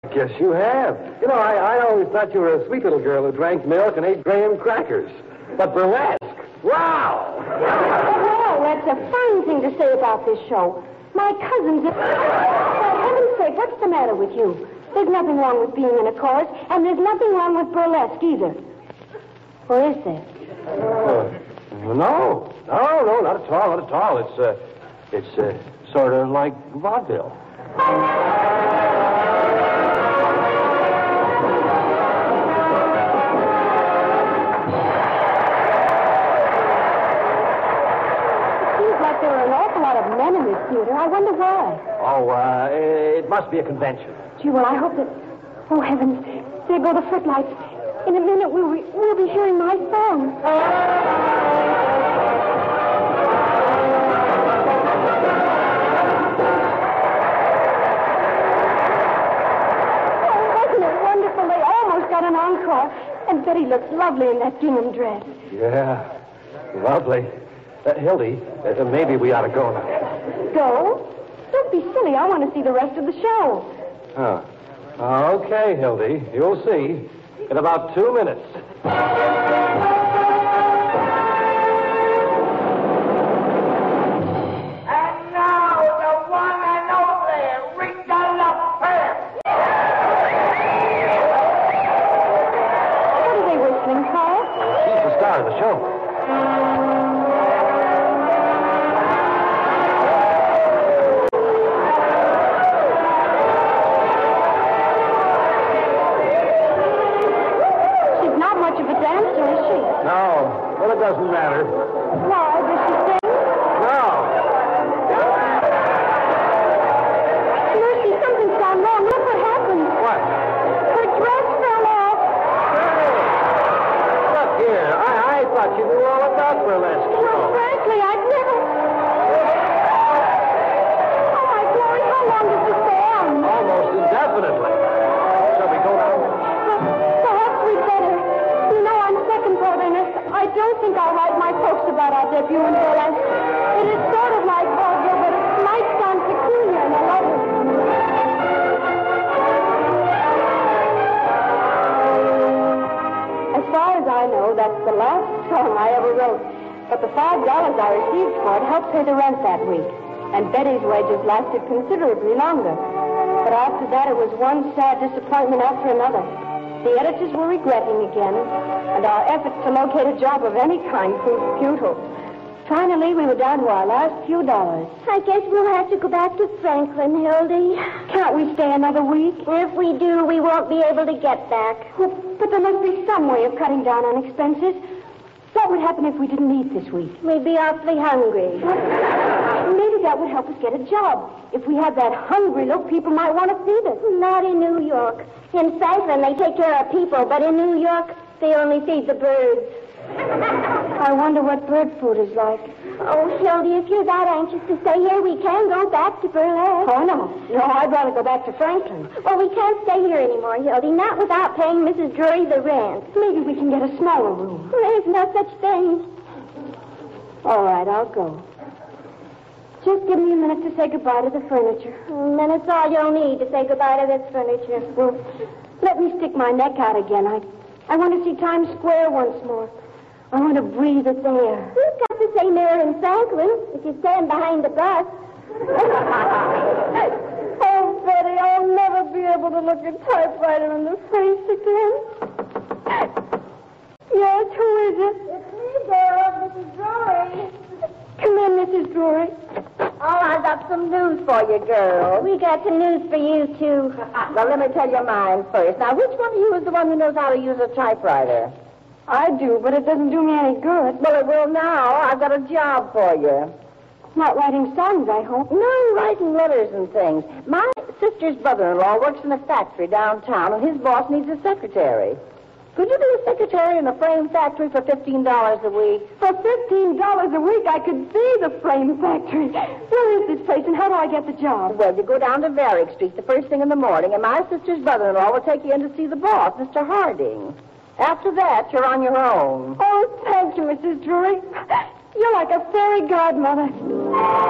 Guess you have. You know, I always thought you were a sweet little girl who drank milk and ate graham crackers. But burlesque, wow! Oh, that's a fine thing to say about this show. My cousins... For heaven's sake, what's the matter with you? There's nothing wrong with being in a chorus, and there's nothing wrong with burlesque either. Or is there? No, not at all. It's sort of like vaudeville. Men in this theater. I wonder why. Oh, it must be a convention. Gee, well, I hope that... Oh, heavens. There go the footlights. In a minute, we'll be hearing my song. Oh, wasn't it wonderful? They almost got an encore. And Betty looked lovely in that gingham dress. Yeah, lovely. Hildy, maybe we ought to go now. Go? Don't be silly. I want to see the rest of the show. Oh. Okay, Hildy. You'll see. In about 2 minutes. And now, the one and only Rita LaFemme. What are they whistling, Carl? She's the star of the show. It doesn't matter. Why? Does she sing? No. Mercy, something's gone wrong. Look what happened. What? Her dress fell off. Hey! Look here. I thought you knew all about burlesque. Well, frankly, I'd never... Oh, my glory, how long does this go on? Almost indefinitely. Shall we go now? Perhaps we'd better. You know, on second thought, Ernest, I don't think I'll write my folks about our debut in burlesque. It is sort of like vaudeville, but it might sound peculiar, and I love it. As far as I know, that's the last song I ever wrote. But the $5 I received for it helped pay the rent that week. And Betty's wages lasted considerably longer. But after that, it was one sad disappointment after another. The editors were regretting again, and our efforts to locate a job of any kind proved futile. Finally, we were down to our last few dollars. I guess we'll have to go back to Franklin, Hildy. Can't we stay another week? If we do, we won't be able to get back. Well, but there must be some way of cutting down on expenses. What would happen if we didn't eat this week? We'd be awfully hungry. Maybe that would help us get a job. If we had that hungry look, people might want to feed us. Not in New York. In Franklin, they take care of people, but in New York, they only feed the birds. I wonder what bird food is like. Oh, Hildy, if you're that anxious to stay here, we can go back to burlesque. Oh, no. No, I'd rather go back to Franklin. Well, we can't stay here anymore, Hildy, not without paying Mrs. Drury the rent. Maybe we can get a smaller room. There's no such thing. All right, I'll go. Just give me a minute to say goodbye to the furniture. And then it's all you'll need to say goodbye to this furniture. Well, let me stick my neck out again. I want to see Times Square once more. I want to breathe the air. You've got the same air in Franklin if you stand behind the bus. Oh, Betty, I'll never be able to look a typewriter in the face again. Yes, who is it? It's me, girl, Mrs. Drury. Come in, Mrs. Drury. Oh, I've got some news for you, girl. We got some news for you, too. Well, let me tell you mine first. Now, which one of you is the one who knows how to use a typewriter? I do, but it doesn't do me any good. Well, it will now. I've got a job for you. Not writing songs, I hope. No, writing letters and things. My sister's brother-in-law works in a factory downtown, and his boss needs a secretary. Could you be a secretary in a frame factory for $15 a week? For $15 a week, I could see the frame factory. Where is this place, and how do I get the job? Well, you go down to Varick Street the first thing in the morning, and my sister's brother-in-law will take you in to see the boss, Mr. Harding. After that, you're on your own. Oh, thank you, Mrs. Drury. You're like a fairy godmother.